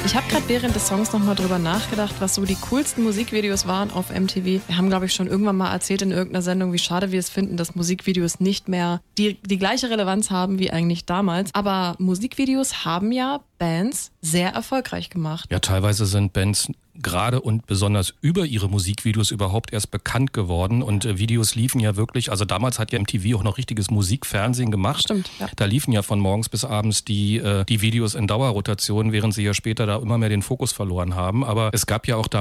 Ich habe gerade während des Songs nochmal drüber nachgedacht, was so die coolsten Musikvideos waren auf MTV. Wir haben, glaube ich, schon irgendwann mal erzählt in irgendeiner Sendung, wie schade wir es finden, dass Musikvideos nicht mehr die gleiche Relevanz haben wie eigentlich damals. Aber Musikvideos haben ja Bands sehr erfolgreich gemacht. Ja, teilweise sind Bands gerade und besonders über ihre Musikvideos überhaupt erst bekannt geworden und Videos liefen ja wirklich, also damals hat ja MTV auch noch richtiges Musikfernsehen gemacht. Stimmt, ja. Da liefen ja von morgens bis abends die Videos in Dauerrotation, während sie ja später da immer mehr den Fokus verloren haben. Aber es gab ja auch da